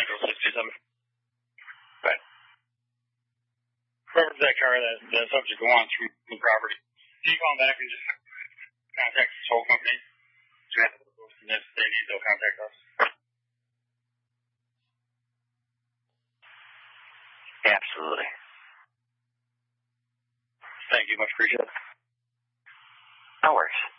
Central 67. Right. Whoever's that car that subject wants from the property, can you call them back and just contact the toll company? And if they need, they'll contact us. Absolutely. Thank you. Much appreciated. No worries.